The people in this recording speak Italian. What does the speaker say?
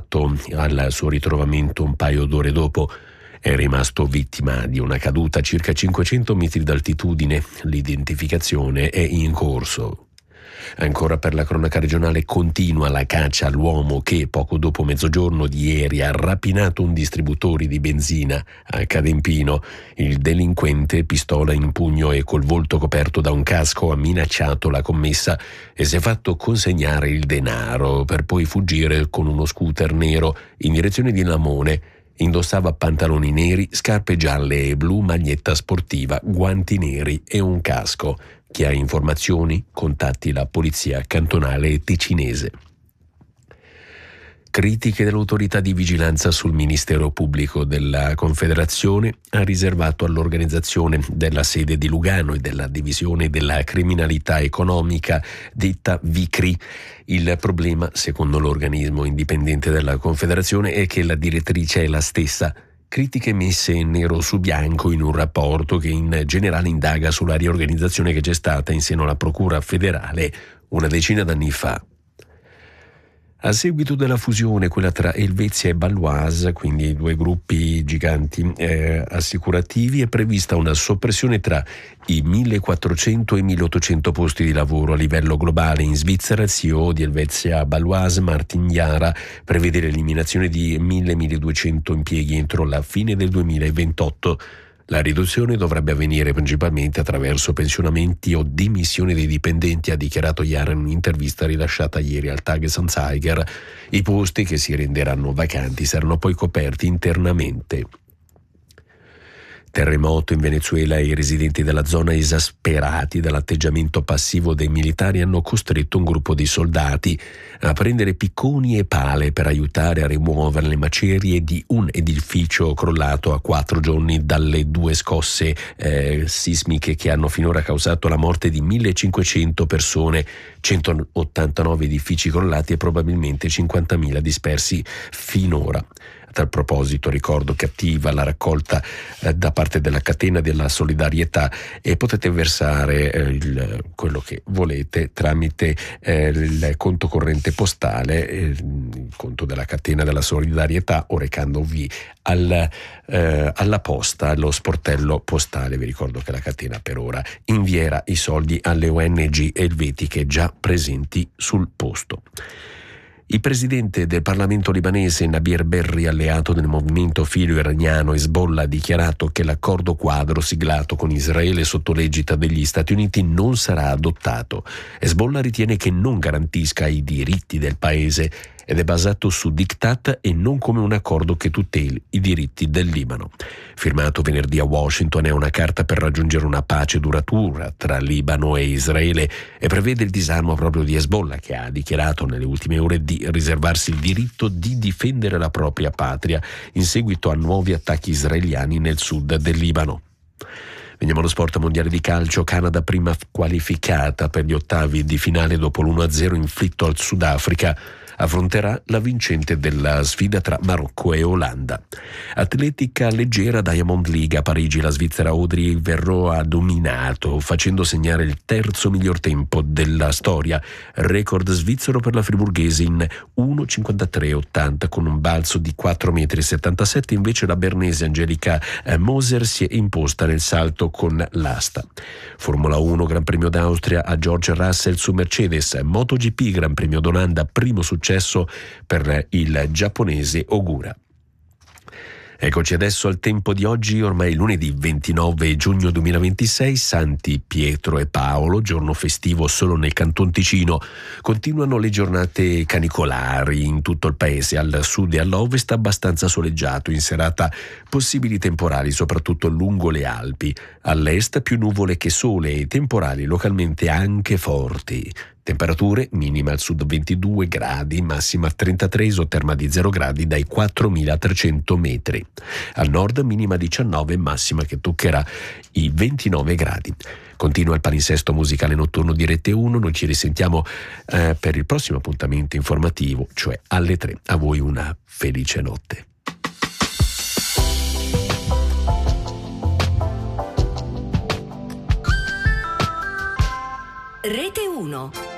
morto al suo ritrovamento un paio d'ore dopo. È rimasto vittima di una caduta a circa 500 metri d'altitudine. L'identificazione è in corso. Ancora per la cronaca regionale, continua la caccia all'uomo che poco dopo mezzogiorno di ieri ha rapinato un distributore di benzina a Cadempino. Il delinquente, pistola in pugno e col volto coperto da un casco, ha minacciato la commessa e si è fatto consegnare il denaro per poi fuggire con uno scooter nero in direzione di Lamone. Indossava pantaloni neri, scarpe gialle e blu, maglietta sportiva, guanti neri e un casco. Chi ha informazioni contatti la polizia cantonale ticinese. Critiche dell'autorità di vigilanza sul Ministero Pubblico della Confederazione ha riservato all'organizzazione della sede di Lugano e della divisione della criminalità economica detta VICRI. Il problema, secondo l'organismo indipendente della Confederazione, è che la direttrice è la stessa. Critiche messe nero su bianco in un rapporto che in generale indaga sulla riorganizzazione che c'è stata in seno alla Procura federale una decina d'anni fa. A seguito della fusione, quella tra Helvetia e Baloise, quindi due gruppi giganti assicurativi, è prevista una soppressione tra i 1.400 e i 1.800 posti di lavoro a livello globale. In Svizzera il CEO di Helvetia Baloise, Martin Jara, prevede l'eliminazione di 1.000-1.200 impieghi entro la fine del 2028. La riduzione dovrebbe avvenire principalmente attraverso pensionamenti o dimissioni dei dipendenti, ha dichiarato Jara in un'intervista rilasciata ieri al Tages-Anzeiger. I posti che si renderanno vacanti saranno poi coperti internamente. Terremoto in Venezuela e i residenti della zona, esasperati dall'atteggiamento passivo dei militari, hanno costretto un gruppo di soldati a prendere picconi e pale per aiutare a rimuovere le macerie di un edificio crollato a 4 giorni dalle 2 scosse sismiche che hanno finora causato la morte di 1.500 persone, 189 edifici crollati e probabilmente 50.000 dispersi finora. A tal proposito ricordo che attiva la raccolta da parte della catena della solidarietà e potete versare quello che volete tramite il conto corrente postale, il conto della catena della solidarietà, o recandovi alla posta, allo sportello postale. Vi ricordo che la catena per ora invierà i soldi alle ONG elvetiche già presenti sul posto. Il presidente del Parlamento libanese Nabir Berri, alleato del movimento filo-iraniano Hezbollah, ha dichiarato che l'accordo quadro siglato con Israele sotto l'egida degli Stati Uniti non sarà adottato. Hezbollah ritiene che non garantisca i diritti del paese ed è basato su diktat e non come un accordo che tuteli i diritti del Libano. Firmato venerdì a Washington, è una carta per raggiungere una pace duratura tra Libano e Israele e prevede il disarmo proprio di Hezbollah, che ha dichiarato nelle ultime ore di riservarsi il diritto di difendere la propria patria in seguito a nuovi attacchi israeliani nel sud del Libano. Veniamo allo sport mondiale di calcio. Canada prima qualificata per gli ottavi di finale dopo l'1-0 inflitto al Sudafrica. Affronterà la vincente della sfida tra Marocco e Olanda. Atletica leggera, Diamond League a Parigi, la svizzera Audrey Verreaux ha dominato, facendo segnare il terzo miglior tempo della storia, record svizzero per la friburghese in 1:53.80 con un balzo di 4,77 m. Invece la bernese Angelica Moser si è imposta nel salto con l'asta. Formula 1, Gran Premio d'Austria a George Russell su Mercedes. MotoGP, Gran Premio d'Olanda, primo successo per il giapponese Ogura. Eccoci adesso al tempo di oggi, ormai lunedì 29 giugno 2026, Santi Pietro e Paolo, giorno festivo solo nel Canton Ticino. Continuano le giornate canicolari in tutto il paese, al sud e all'ovest abbastanza soleggiato, in serata possibili temporali soprattutto lungo le Alpi, all'est più nuvole che sole e temporali localmente anche forti. Temperature minima al sud 22 gradi, massima 33, isoterma di 0 gradi dai 4.300 metri. Al nord minima 19, massima che toccherà i 29 gradi. Continua il palinsesto musicale notturno di Rete 1, noi ci risentiamo per il prossimo appuntamento informativo, cioè alle 3. A voi una felice notte. Rete 1